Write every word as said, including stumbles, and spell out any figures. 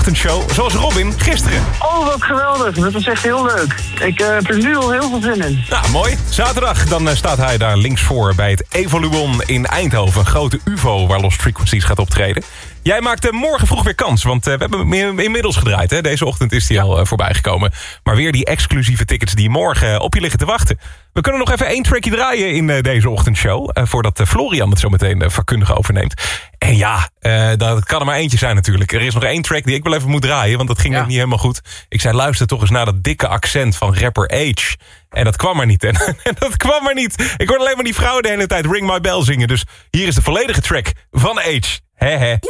Show, zoals Robin gisteren. Oh, wat geweldig. Dat is echt heel leuk. Ik uh, heb er nu al heel veel zin in. Nou, mooi. Zaterdag dan uh, staat hij daar links voor bij het Evoluon in Eindhoven. Een grote U F O waar Lost Frequencies gaat optreden. Jij maakt uh, morgen vroeg weer kans, want uh, we hebben hem inmiddels gedraaid. Hè? Deze ochtend is hij ja. al uh, voorbij gekomen. Maar weer die exclusieve tickets die morgen uh, op je liggen te wachten. We kunnen nog even één trackje draaien in uh, deze ochtendshow. Uh, voordat uh, Florian het zo meteen uh, vakkundig overneemt. En ja, uh, dat kan er maar eentje zijn natuurlijk. Er is nog één track die ik wel even moet draaien, want dat ging ja. ook niet helemaal goed. Ik zei, luister toch eens naar dat dikke accent van rapper H. En dat kwam maar niet. En dat kwam maar niet. Ik hoorde alleen maar die vrouw de hele tijd Ring My Bell zingen. Dus hier is de volledige track van H. He he.